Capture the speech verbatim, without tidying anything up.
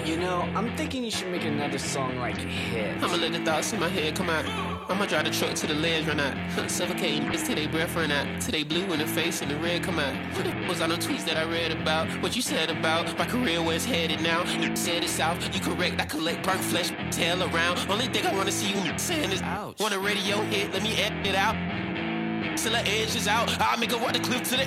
You know, I'm thinking you should make another song like Hit. I'ma let the thoughts in my head come out. I'ma drive the truck to the ledge, run out. Suffocating, it's till they breath run out. Till they blue in the face and the red come out. What the f- was on the tweets that I read about? What you said about my career, where it's headed now? You said it's out, you correct, I collect burnt flesh, tail around. Only thing I wanna see you saying is, ouch. Want a radio hit, let me edit it out. Till the edge is out, I'll make her walk the cliff to the